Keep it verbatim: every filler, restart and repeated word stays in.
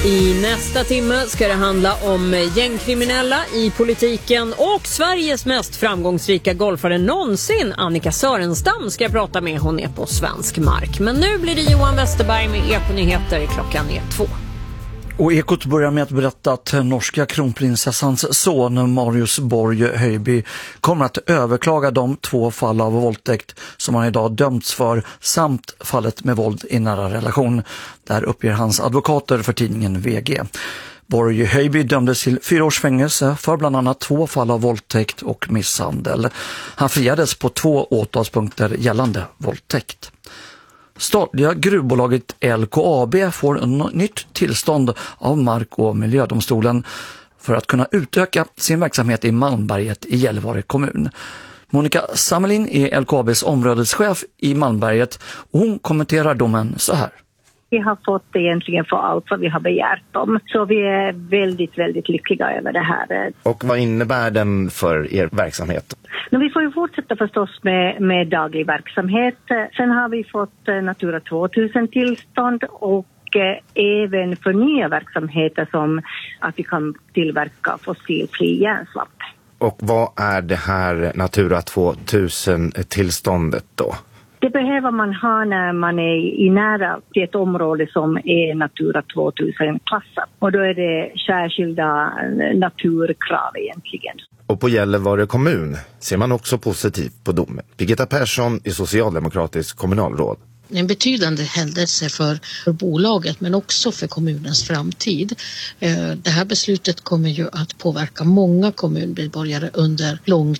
I nästa timme ska det handla om gängkriminella i politiken och Sveriges mest framgångsrika golfare någonsin, Annika Sörenstam, ska jag prata med. Hon är på svensk mark. Men nu blir det Johan Westerberg med Ekonyheter. Klockan är två. Och Ekot börjar med att berätta att norska kronprinsessans son Marius Borg Höjby kommer att överklaga de två fall av våldtäkt som han idag dömts för samt fallet med våld i nära relation. Där uppger hans advokater för tidningen V G. Borg Höjby dömdes till fyra års fängelse för bland annat två fall av våldtäkt och misshandel. Han friades på två åtalspunkter gällande våldtäkt. Statliga gruvbolaget L K A B får en nytt tillstånd av Mark- och miljödomstolen för att kunna utöka sin verksamhet i Malmberget i Gällivare kommun. Monica Samelin är L K A B:s områdeschef i Malmberget och hon kommenterar domen så här. Vi har fått egentligen för allt vad vi har begärt om. Så vi är väldigt, väldigt lyckliga över det här. Och vad innebär den för er verksamhet? Men vi får ju fortsätta förstås med, med daglig verksamhet. Sen har vi fått Natura tvåtusen tillstånd och eh, även för nya verksamheter som att vi kan tillverka fossilfri järnsvamp. Och vad är det här Natura tvåtusen tillståndet då? Det behöver man ha när man är i nära till ett område som är Natura tvåtusen-klassat. Och då är det särskilda naturkrav egentligen. Och på Gällivare kommun ser man också positivt på domen. Birgitta Persson är socialdemokratisk kommunalråd. En betydande händelse för, för bolaget men också för kommunens framtid. Det här beslutet kommer ju att påverka många kommunmedborgare under lång